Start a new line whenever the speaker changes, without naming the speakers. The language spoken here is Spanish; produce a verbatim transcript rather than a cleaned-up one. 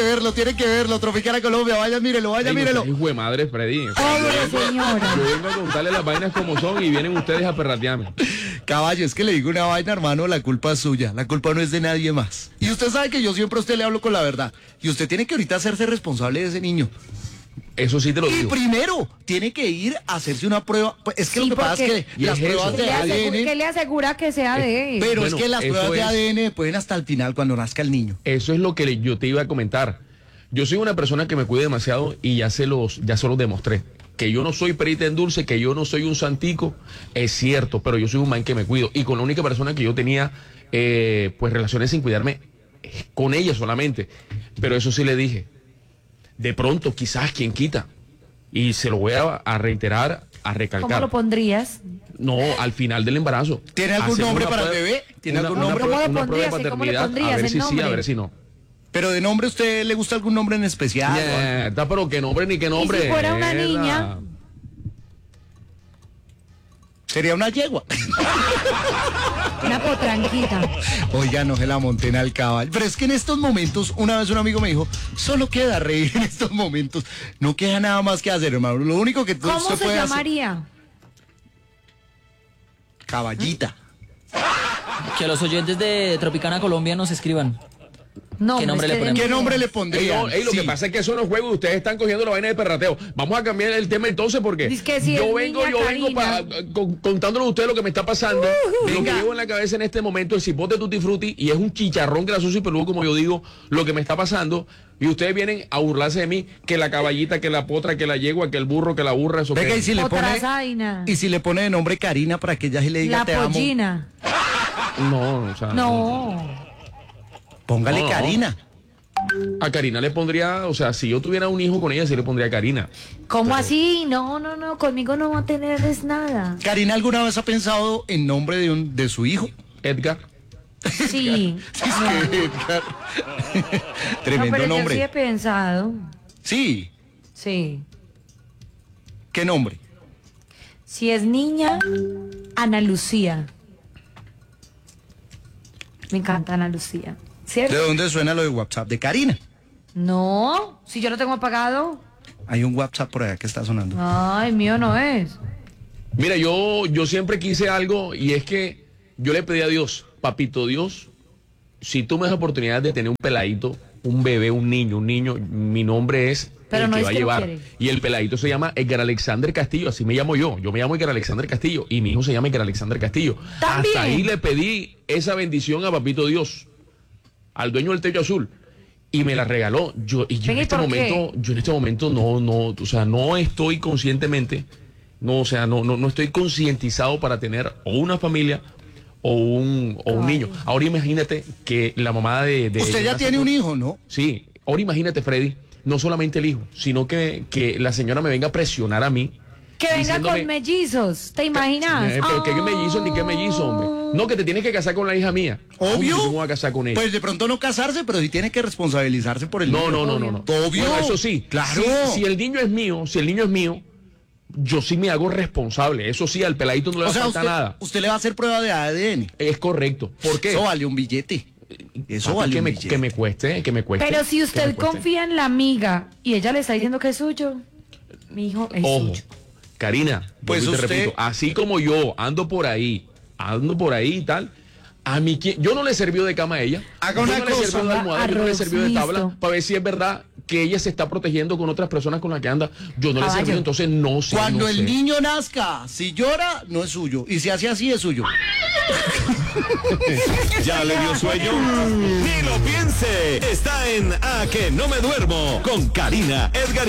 verlo, tiene que verlo. Tropicana Colombia, vaya, mírelo, vaya,
Ey,
mírelo.
No, hijo de madre, Freddy.
Pobre señora.
Yo vengo a contarle las vainas como son y vienen ustedes a perratearme.
Caballo, es que le digo una vaina, hermano, la culpa es suya, la culpa no es de nadie más. Y usted sabe que yo siempre a usted le hablo con la verdad. Y usted tiene que ahorita hacerse responsable de ese niño.
Eso sí te lo
Y
digo.
primero, tiene que ir a hacerse una prueba. Pues es que
Sí,
lo que pasa es
porque-
que
Y
las
es
pruebas
eso.
¿Qué
de
le,
A D
asegura,
N...
qué le asegura que sea de él?
Pero
Bueno,
es que las
eso
pruebas de
es-
A D N pueden hasta el final, cuando nazca el niño.
Eso es lo que le- yo te iba a comentar. Yo soy una persona que me cuida demasiado y ya se los, ya se los demostré. Que yo no soy perita en dulce, que yo no soy un santico, es cierto, pero yo soy un man que me cuido. Y con la única persona que yo tenía, eh, pues, relaciones sin cuidarme, eh, con ella solamente. Pero eso sí le dije. De pronto, quizás, quien quita. Y se lo voy a, a reiterar, a recalcar.
¿Cómo lo pondrías?
No, al final del embarazo.
¿Tiene algún
Hacemos
nombre
una
para el
prueba-
bebé? ¿Tiene
una-
algún
una
nombre?
prueba-
¿Cómo le
una prueba de
pondrías? ¿Cómo le
paternidad,
pondrías
a ver
el
si sí, a
nombre?
ver si no.
Pero de nombre, ¿usted le gusta algún nombre en especial?
Mierda, pero qué nombre ni qué nombre.
¿Y si fuera una
Mierda.
niña?
Sería una yegua.
Una potranquita.
Oiga, no se la monten al caballo. Pero es que en estos momentos, una vez un amigo me dijo, solo queda reír en estos momentos. No queda nada más que hacer, hermano. Lo único que tú,
¿Cómo
usted
se
puede hacer...
llamaría?
Caballita.
Que los oyentes de Tropicana Colombia nos escriban.
No,
¿Qué nombre le ponemos?
¿Qué nombre le
Ey,
pondría?
no, ey, lo que pasa es que eso no es juego, ustedes están cogiendo la vaina de perrateo. Vamos a cambiar el tema entonces porque
Dice que si
yo
es
vengo,
niña,
yo vengo pa-
Karina.
con- contándole a ustedes lo que me está pasando,
Uh,
lo que
venga.
llevo en la cabeza en este momento, el cipote tutti frutti, y es un chicharrón grasoso y peludo, como yo digo, lo que me está pasando, y ustedes vienen a burlarse de mí, que la caballita, que la potra, que la yegua, que el burro, que la burra, eso
Venga,
que...
y si le
Otra
pone...
zaina.
Y si le pone de nombre Karina para que ella sí le diga
La
te amo.
pollina.
No, o sea...
No.
Póngale
No, no.
Karina.
A Karina le pondría, o sea, si yo tuviera un hijo con ella, sí le pondría a Karina.
¿Cómo así? No, no, no. Conmigo no va a tener es nada.
¿Karina alguna vez ha pensado en nombre de, un, de su hijo?
Edgar.
Sí.
Es que Edgar.
No,
Tremendo
pero yo sí
nombre.
he pensado.
Sí.
Sí.
¿Qué nombre?
Si es niña, Ana Lucía. Me encanta Ana Lucía.
¿De
¿Cierto?
dónde suena lo de WhatsApp? De Karina.
No, si yo lo tengo apagado.
Hay un WhatsApp por allá que está sonando.
Ay, mío no es.
Mira, yo, yo siempre quise algo y es que yo le pedí a Dios, papito Dios, si tú me das oportunidad de tener un peladito, un bebé, un niño, un niño, mi nombre es
Pero
el
no
que
es
va a
que lo
llevar.
quiere.
Y el peladito se llama Edgar Alexander Castillo, así me llamo yo. Yo me llamo Edgar Alexander Castillo y mi hijo se llama Edgar Alexander Castillo.
También.
Hasta ahí le pedí esa bendición a papito Dios, al dueño del techo azul. Y me la regaló. Yo, y yo
Venga,
en
¿y
este
por qué?
momento, yo en este momento no, no, o sea, no estoy conscientemente, no, o sea, no, no, no estoy concientizado para tener o una familia o un, o un
Ay.
niño. Ahora imagínate que la mamá de, de
Usted
ella
ya
nace
tiene
con-
un hijo, ¿no?
Sí. Ahora imagínate, Freddy, no solamente el hijo, sino que, que la señora me venga a presionar a mí.
Que venga
diciéndome-
con mellizos, ¿te imaginas?
Eh, pero qué mellizo ni qué mellizo, hombre. No, que te tienes que casar con la hija mía.
Obvio.
¿Cómo que me voy a casar con ella?
Pues de pronto no casarse, pero sí tiene que responsabilizarse por el
No,
niño.
no, no, no, no.
Obvio.
Bueno, eso sí.
Claro.
Si, si el niño es mío, si el niño es mío, yo sí me hago responsable. Eso sí, al peladito no le va
O sea,
a faltar
usted,
nada.
usted le va a hacer prueba de A D N.
Es correcto. ¿Por qué?
Eso vale un billete. Eso
Papi,
vale
que
un
me,
billete.
que me cueste, que me cueste.
Pero si
que
usted
me cueste.
confía en la amiga y ella le está diciendo que es suyo, mi hijo es
Ojo,
suyo.
Karina,
Pues
pues te
usted-
repito, así como yo ando por ahí, ando por ahí y tal, a mí ¿quién? Yo no le sirvió de cama a ella.
Haga
yo
una
no le
cosa,
sirvió de almohada, yo no le
arroz
sirvió de tabla
mixto.
para ver si es verdad que ella se está protegiendo con otras personas con las que anda. Yo no le
Caballo.
sirvió, entonces no sé.
Cuando
no
el
sé.
niño nazca, si llora, no es suyo. Y si hace así, es suyo.
¿Ya le dio sueño? Ni lo piense. Está en A que no me duermo con Karina Edgar.